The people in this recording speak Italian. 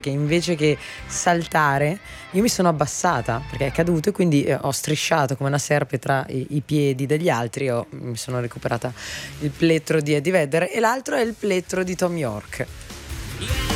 che invece che saltare io mi sono abbassata perché è caduto e quindi ho strisciato come una serpe tra i piedi degli altri e mi sono recuperata il plettro di Eddie Vedder, e l'altro è il plettro di Tom York.